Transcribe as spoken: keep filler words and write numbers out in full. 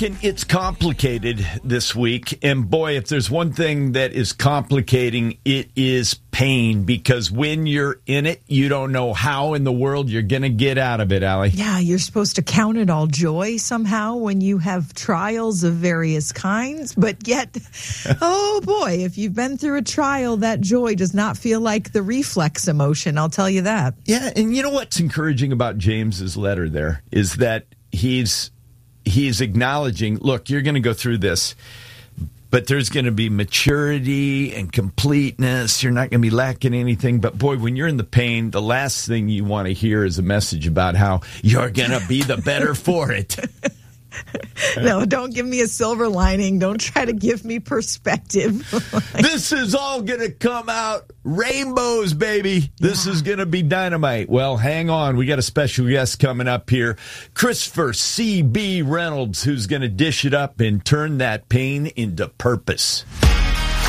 talking It's Complicated this week. And boy, if there's one thing that is complicating, it is pain. Because when you're in it, you don't know how in the world you're going to get out of it, Allie. Yeah, you're supposed to count it all joy somehow when you have trials of various kinds. But yet, oh boy, if you've been through a trial, that joy does not feel like the reflex emotion. I'll tell you that. Yeah, and you know what's encouraging about James's letter there is that he's he's acknowledging, look, you're going to go through this, but there's going to be maturity and completeness. You're not going to be lacking anything. But boy, when you're in the pain, the last thing you want to hear is a message about how you're going to be the better for it. No, don't give me a silver lining. Don't try to give me perspective. This is all going to come out rainbows, baby. This yeah. is going to be dynamite. Well, hang on. We got a special guest coming up here. Christopher C B. Reynolds, who's going to dish it up and turn that pain into purpose.